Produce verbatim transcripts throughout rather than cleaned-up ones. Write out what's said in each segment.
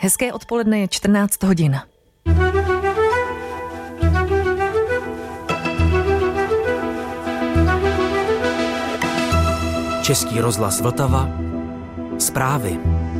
Hezké odpoledne, je čtrnáct hodin. Český rozhlas Vltava. Zprávy.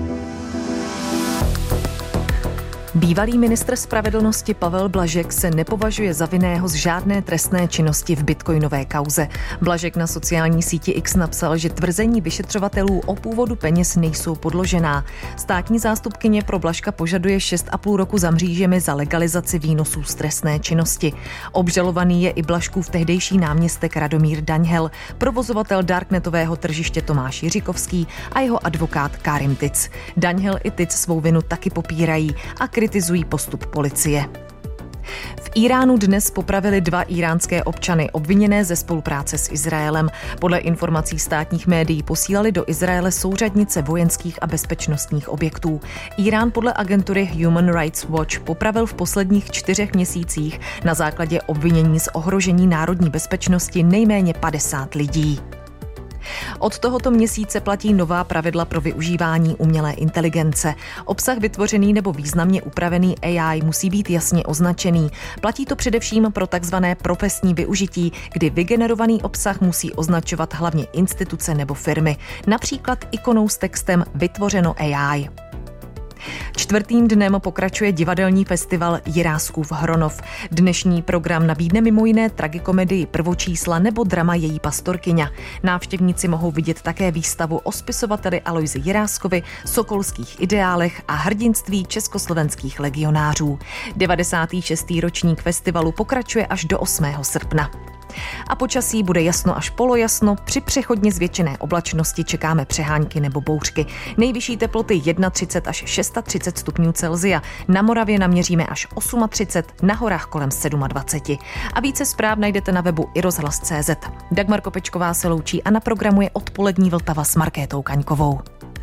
Bývalý ministr spravedlnosti Pavel Blažek se nepovažuje za vinného z žádné trestné činnosti v bitcoinové kauze. Blažek na sociální síti X napsal, že tvrzení vyšetřovatelů o původu peněz nejsou podložená. Státní zástupkyně pro Blažka požaduje šest a půl roku za mřížemi za legalizaci výnosů z trestné činnosti. Obžalovaný je i Blažkův tehdejší náměstek Radomír Daňhel, provozovatel darknetového tržiště Tomáš Jiřikovský a jeho advokát Karim Tic. Daňhel i Tic svou vinu taky popírají a kritizují postup policie. V Íránu dnes popravili dva íránské občany obviněné ze spolupráce s Izraelem. Podle informací státních médií posílali do Izraele souřadnice vojenských a bezpečnostních objektů. Írán podle agentury Human Rights Watch popravil v posledních čtyřech měsících na základě obvinění z ohrožení národní bezpečnosti nejméně padesát lidí. Od tohoto měsíce platí nová pravidla pro využívání umělé inteligence. Obsah vytvořený nebo významně upravený A I musí být jasně označený. Platí to především pro takzvané profesní využití, kdy vygenerovaný obsah musí označovat hlavně instituce nebo firmy, například ikonou s textem vytvořeno A I. Čtvrtým dnem pokračuje divadelní festival Jiráskův Hronov. Dnešní program nabídne mimo jiné tragikomedii Prvočísla nebo drama Její pastorkyňa. Návštěvníci mohou vidět také výstavu o spisovateli Alojzi Jiráskovi, sokolských ideálech a hrdinství československých legionářů. devadesátý šestý ročník festivalu pokračuje až do osmého srpna. A počasí bude jasno až polojasno, při přechodně zvětšené oblačnosti čekáme přehánky nebo bouřky. Nejvyšší teploty třicet jedna až třicet šest stupňů Celsia, na Moravě naměříme až třicet osm, na horách kolem dvacet sedm. A více zpráv najdete na webu i rozhlas tečka cé zet. Dagmar Kopečková se loučí a na programu je odpolední Vltava s Markétou Kaňkovou.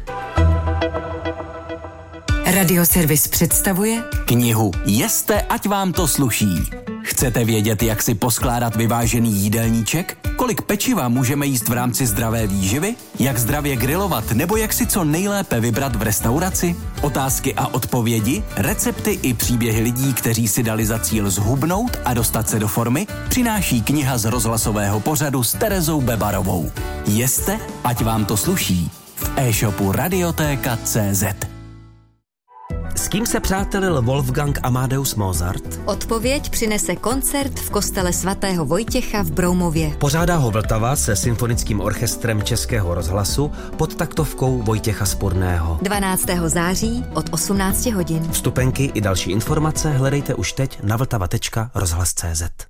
Radioservis představuje knihu Jeste, ať vám to sluší. Chcete vědět, jak si poskládat vyvážený jídelníček? Kolik pečiva můžeme jíst v rámci zdravé výživy? Jak zdravě grilovat nebo jak si co nejlépe vybrat v restauraci? Otázky a odpovědi, recepty i příběhy lidí, kteří si dali za cíl zhubnout a dostat se do formy, přináší kniha z rozhlasového pořadu s Terezou Bebarovou. Jeste, ať vám to sluší. V e-shopu radiotéka tečka cé zet. S kým se přátelil Wolfgang Amadeus Mozart? Odpověď přinese koncert v kostele svatého Vojtěcha v Broumově. Pořádá ho Vltava se symfonickým orchestrem Českého rozhlasu pod taktovkou Vojtěcha Spodného. dvanáctého září od osmnácti hodin. Vstupenky i další informace hledejte už teď na vltava tečka rozhlas tečka cé zet.